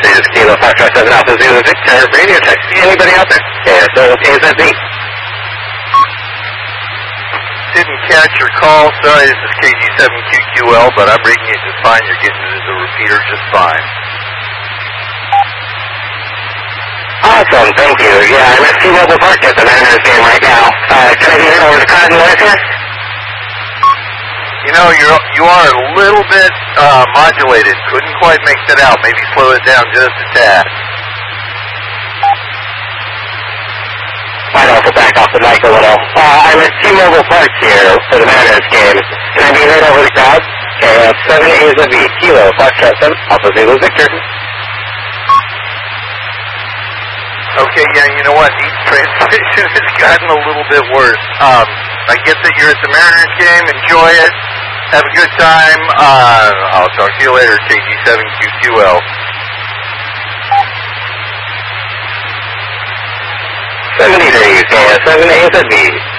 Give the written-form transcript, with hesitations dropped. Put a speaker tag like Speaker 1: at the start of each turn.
Speaker 1: This is Kilo Foxtrot 7 Alpha Zulu Victor. Radio check. See anybody out there? Yeah, so AZB.
Speaker 2: Didn't catch your call. Sorry, this is KG7QQL, but I'm reading you just fine. You're getting it as a repeater just fine.
Speaker 1: Awesome, thank you. Yeah, I'm at T-Mobile Park at the Mariners game right now. Can I be heard over the crowd noise here?
Speaker 2: You know, you are a little bit modulated. Couldn't quite make that out. Maybe slow it down just a tad.
Speaker 1: Might also back off the mic a little. I'm at T-Mobile Park here for the Mariners game. Can I be heard over the crowd? Okay, 7 AZB, Kilo Foxtrot 7 Alpha Zulu Victor.
Speaker 2: Okay, yeah, you know what? Each transmission has gotten a little bit worse. I get that you're at the Mariners game. Enjoy it. Have a good time. I'll talk to you later, KG7QQL.
Speaker 1: 70 degrees, 7 AZB.